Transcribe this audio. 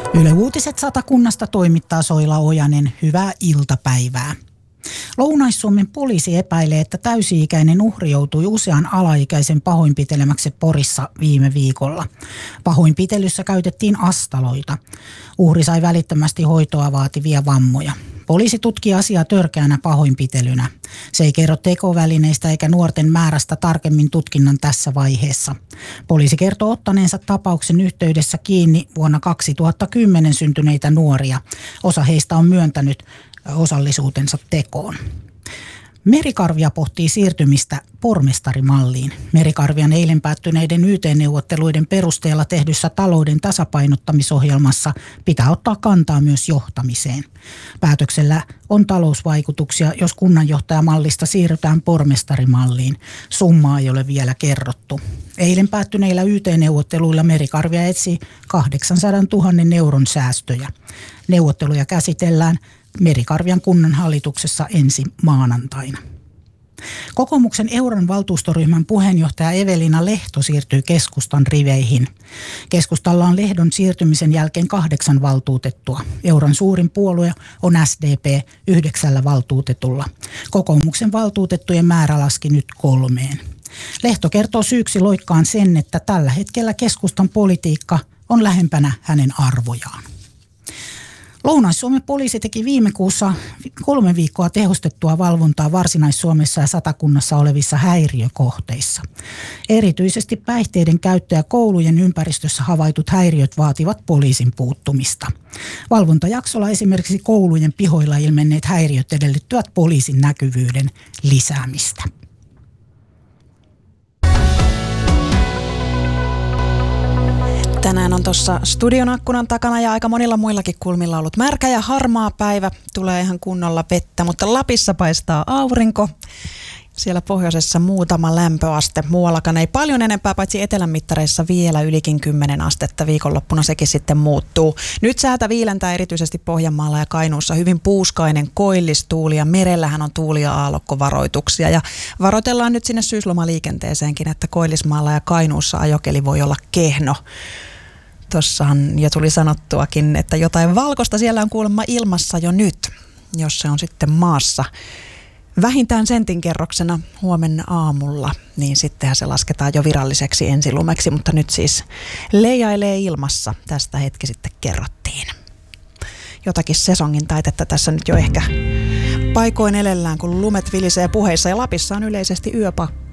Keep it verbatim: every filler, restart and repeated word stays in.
Yle Uutiset Satakunnasta toimittaa Soila Ojanen. Hyvää iltapäivää. Lounais-Suomen poliisi epäilee, että täysi-ikäinen uhri joutui usean alaikäisen pahoinpitelemäksi Porissa viime viikolla. Pahoinpitelyssä käytettiin astaloita. Uhri sai välittömästi hoitoa vaativia vammoja. Poliisi tutkii asiaa törkeänä pahoinpitelynä. Se ei kerro tekovälineistä eikä nuorten määrästä tarkemmin tutkinnan tässä vaiheessa. Poliisi kertoo ottaneensa tapauksen yhteydessä kiinni vuonna kaksituhattakymmenen syntyneitä nuoria. Osa heistä on myöntänyt osallisuutensa tekoon. Merikarvia pohtii siirtymistä pormestarimalliin. Merikarvian eilen päättyneiden Y T-neuvotteluiden perusteella tehdyssä talouden tasapainottamisohjelmassa pitää ottaa kantaa myös johtamiseen. Päätöksellä on talousvaikutuksia, jos kunnanjohtajamallista siirrytään pormestarimalliin. Summaa ei ole vielä kerrottu. Eilen päättyneillä Y T-neuvotteluilla Merikarvia etsii kahdeksansadantuhannen euron säästöjä. Neuvotteluja käsitellään Merikarvian kunnanhallituksessa ensi maanantaina. Kokoomuksen Euran valtuustoryhmän puheenjohtaja Evelina Lehto siirtyy keskustan riveihin. Keskustalla on Lehdon siirtymisen jälkeen kahdeksan valtuutettua. Euran suurin puolue on S D P yhdeksällä valtuutetulla. Kokoomuksen valtuutettujen määrä laski nyt kolmeen. Lehto kertoo syyksi loikkaan sen, että tällä hetkellä keskustan politiikka on lähempänä hänen arvojaan. Lounais-Suomen poliisi teki viime kuussa kolme viikkoa tehostettua valvontaa Varsinais-Suomessa ja Satakunnassa olevissa häiriökohteissa. Erityisesti päihteiden käyttö ja koulujen ympäristössä havaitut häiriöt vaativat poliisin puuttumista. Valvontajaksolla esimerkiksi koulujen pihoilla ilmenneet häiriöt edellyttävät poliisin näkyvyyden lisäämistä. Tänään on tuossa studion akkunan takana ja aika monilla muillakin kulmilla ollut märkä ja harmaa päivä. Tulee ihan kunnolla vettä, mutta Lapissa paistaa aurinko. Siellä pohjoisessa muutama lämpöaste. Muuallakaan ei paljon enempää, paitsi etelän mittareissa vielä ylikin kymmenen astetta. Viikonloppuna sekin sitten muuttuu. Nyt säätä viilentää erityisesti Pohjanmaalla ja Kainuussa hyvin puuskainen koillistuuli ja merellähän on tuuli- ja aallokkovaroituksia. Ja varoitellaan nyt sinne syyslomaliikenteeseenkin, että Koillismaalla ja Kainuussa ajokeli voi olla kehno. Tuossahan jo tuli sanottuakin, että jotain valkoista siellä on kuulemma ilmassa jo nyt, jos se on sitten maassa. Vähintään sentin kerroksena huomenna aamulla, niin sittenhän se lasketaan jo viralliseksi ensilumeksi, mutta nyt siis leijailee ilmassa. Tästä hetki sitten kerrottiin. Jotakin sesongin taitetta tässä nyt jo ehkä paikoin elellään, kun lumet vilisee puheissa ja Lapissa on yleisesti yöpakko.